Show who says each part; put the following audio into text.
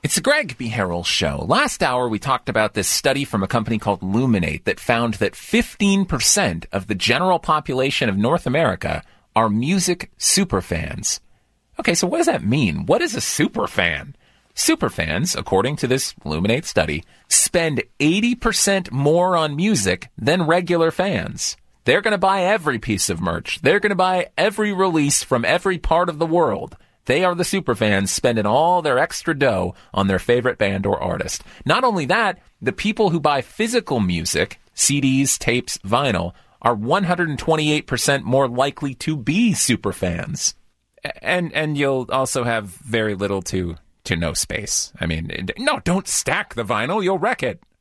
Speaker 1: It's the Greg B. Harrell Show. Last hour, we talked about this study from a company called Luminate that found that 15% of the general population of North America are music superfans. Okay, so what does that mean? What is a superfan? Superfans, according to this Luminate study, spend 80% more on music than regular fans. They're going to buy every piece of merch. They're going to buy every release from every part of the world. They are the superfans spending all their extra dough on their favorite band or artist. Not only that, the people who buy physical music, CDs, tapes, vinyl, are 128% more likely to be superfans. And you'll also have very little to no space. I mean, no, don't stack the vinyl. You'll wreck it.